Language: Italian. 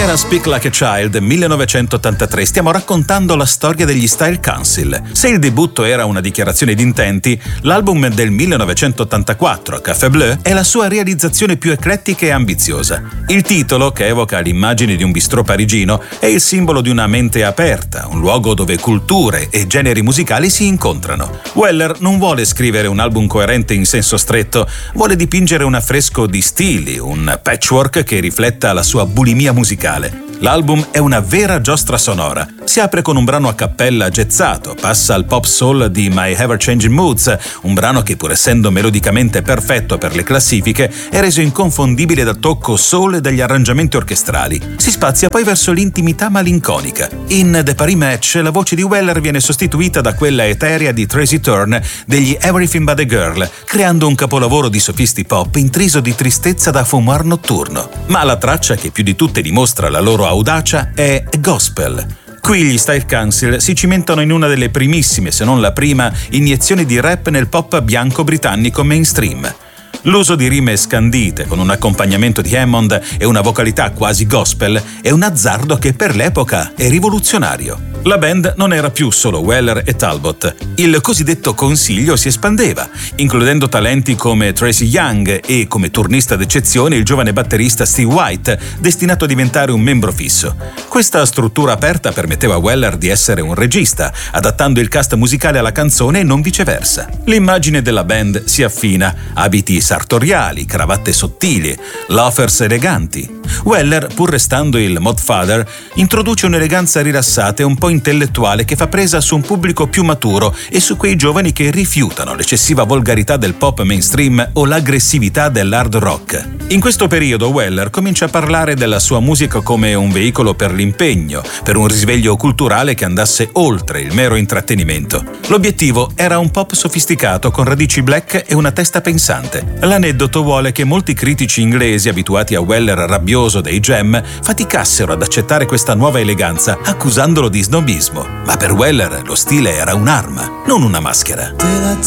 Era Speak Like a Child, 1983. Stiamo raccontando la storia degli Style Council. Se il debutto era una dichiarazione di intenti, l'album del 1984, Café Bleu, è la sua realizzazione più eclettica e ambiziosa. Il titolo, che evoca l'immagine di un bistrò parigino, è il simbolo di una mente aperta, un luogo dove culture e generi musicali si incontrano. Weller non vuole scrivere un album coerente in senso stretto, vuole dipingere un affresco di stili, un patchwork che rifletta la sua bulimia musicale. L'album è una vera giostra sonora. Si apre con un brano a cappella jazzato, passa al pop soul di My Ever Changing Moods, un brano che, pur essendo melodicamente perfetto per le classifiche, è reso inconfondibile dal tocco soul e dagli arrangiamenti orchestrali. Si spazia poi verso l'intimità malinconica. In The Paris Match la voce di Weller viene sostituita da quella eterea di Tracy Thorn degli Everything But a Girl, creando un capolavoro di sofisti pop intriso di tristezza da fumar notturno. Ma la traccia che più di tutte dimostra la loro audacia è Gospel. Qui gli Style Council si cimentano in una delle primissime, se non la prima, iniezioni di rap nel pop bianco britannico mainstream. L'uso di rime scandite con un accompagnamento di Hammond e una vocalità quasi gospel è un azzardo che per l'epoca è rivoluzionario. La band non era più solo Weller e Talbot. Il cosiddetto consiglio si espandeva, includendo talenti come Tracy Young e, come turnista d'eccezione, il giovane batterista Steve White, destinato a diventare un membro fisso. Questa struttura aperta permetteva a Weller di essere un regista, adattando il cast musicale alla canzone e non viceversa. L'immagine della band si affina, abiti sartoriali, cravatte sottili, loafers eleganti. Weller, pur restando il mod father, introduce un'eleganza rilassata e un po' intellettuale che fa presa su un pubblico più maturo e su quei giovani che rifiutano l'eccessiva volgarità del pop mainstream o l'aggressività dell'hard rock. In questo periodo Weller comincia a parlare della sua musica come un veicolo per l'impegno, per un risveglio culturale che andasse oltre il mero intrattenimento. L'obiettivo era un pop sofisticato con radici black e una testa pensante. L'aneddoto vuole che molti critici inglesi abituati a Weller rabbioso dei Jam faticassero ad accettare questa nuova eleganza, accusandolo di snobismo. Ma per Weller lo stile era un'arma, non una maschera.